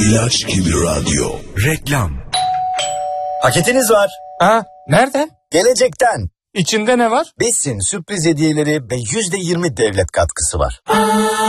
İlaç gibi radyo. Reklam. Paketiniz var. Ha, nereden? Gelecekten. İçinde ne var? Besin, sürpriz hediyeleri ve %20 devlet katkısı var.